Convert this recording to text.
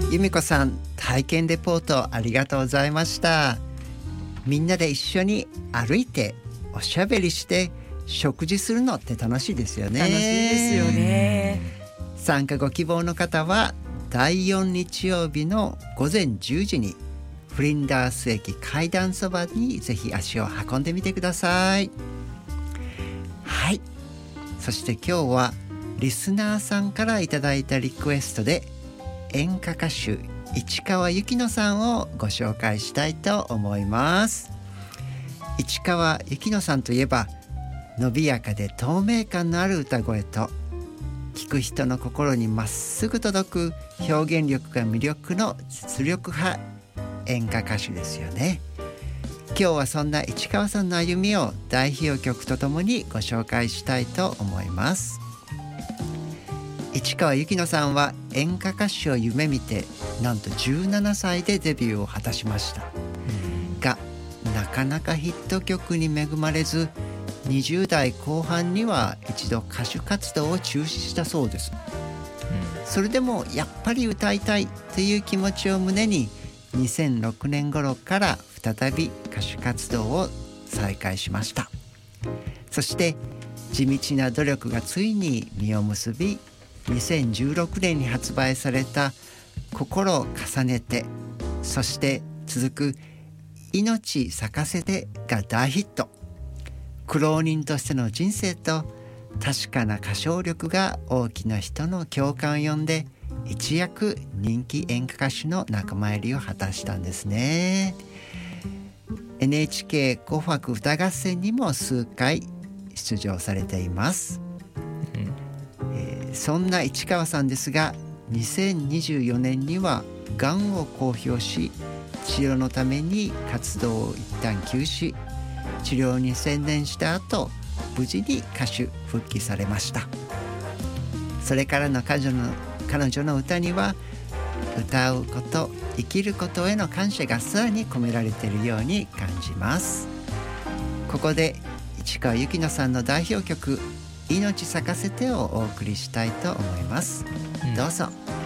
由美子さん、体験レポートありがとうございました。みんなで一緒に歩いておしゃべりして食事するのって楽しいですよね。 楽しいですよね。 参加ご希望の方は第4日曜日の午前10時にフリンダース駅階段そばにぜひ足を運んでみてください。はい、そして今日はリスナーさんからいただいたリクエストで演歌歌手市川由紀乃さんをご紹介したいと思います。市川由紀乃さんといえば伸びやかで透明感のある歌声と聴く人の心にまっすぐ届く表現力が魅力の実力派演歌歌手ですよね。今日はそんな市川さんの歩みを代表曲とともにご紹介したいと思います。市川由紀乃さんは演歌歌手を夢見てなんと17歳でデビューを果たしました、がなかなかヒット曲に恵まれず20代後半には一度歌手活動を中止したそうです、それでもやっぱり歌いたいという気持ちを胸に2006年頃から再び歌手活動を再開しました。そして地道な努力がついに実を結び2016年に発売された心を重ねて、そして続く命咲かせてが大ヒット。苦労人としての人生と確かな歌唱力が大きな人の共感を呼んで一躍人気演歌歌手の仲間入りを果たしたんですね。 NHK 紅白歌合戦にも数回出場されています、そんな市川さんですが2024年にはがんを公表し治療のために活動を一旦休止、治療に専念した後無事に歌手復帰されました。それからの彼女の歌には歌うこと、生きることへの感謝がさらに込められているように感じます。ここで市川由紀乃さんの代表曲命咲かせてをお送りしたいと思います、どうぞ。